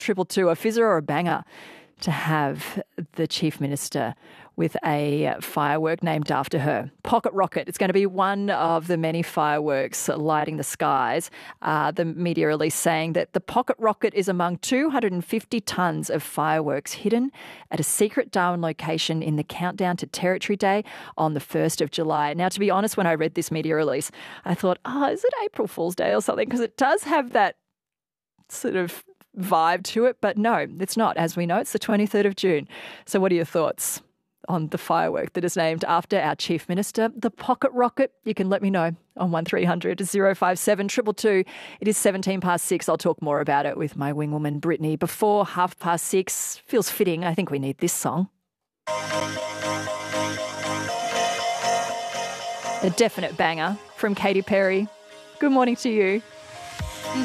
222, a fizzer or a banger to have the Chief Minister with a firework named after her. Pocket rocket. It's going to be one of the many fireworks lighting the skies. The media release saying that the pocket rocket is among 250 tonnes of fireworks hidden at a secret Darwin location in the countdown to Territory Day on the 1st of July. Now, to be honest, when I read this media release, I thought, is it April Fool's Day or something? Because it does have that sort of vibe to it. But no, it's not. As we know, it's the 23rd of June. So what are your thoughts on the firework that is named after our Chief Minister, the pocket rocket? You can let me know on 1300 057 222. It is 17 past 6. I'll talk more about it with my wingwoman Brittany before 6:30. Feels fitting. I think we need this song. A definite banger from Katy Perry. Good morning to you.